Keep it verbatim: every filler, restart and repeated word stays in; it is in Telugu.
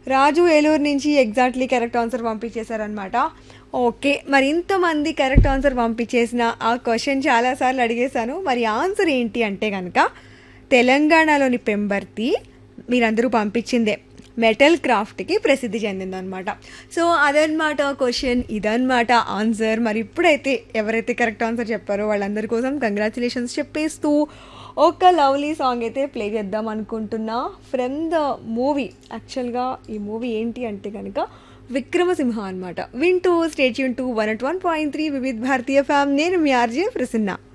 రాజు ఏలూరు నుంచి ఎగ్జాక్ట్లీ కరెక్ట్ ఆన్సర్ పంపించేశారనమాట. ఓకే, మరి ఇంతమంది కరెక్ట్ ఆన్సర్ పంపించేసిన ఆ క్వశ్చన్ చాలాసార్లు అడిగేశాను. మరి ఆన్సర్ ఏంటి అంటే కనుక తెలంగాణలోని పెంబర్తి మీరందరూ పంపించిందే మెటల్ క్రాఫ్ట్కి ప్రసిద్ధి చెందిందనమాట. సో అదనమాట క్వశ్చన్, ఇదనమాట ఆన్సర్. మరి ఇప్పుడైతే ఎవరైతే కరెక్ట్ ఆన్సర్ చెప్పారో వాళ్ళందరి కోసం కంగ్రాచులేషన్స్ చెప్పేస్తూ ఒక లవ్లీ సాంగ్ అయితే ప్లే చేద్దాం అనుకుంటున్నా ఫ్రమ్ ద మూవీ. యాక్చువల్గా ఈ మూవీ ఏంటి అంటే కనుక విక్రమసింహ అనమాట. వింటూ state Yoon two one at one point three Vividh భారతీయ ఫ్యామ్. నేను మీ ఆర్జే ప్రసన్న.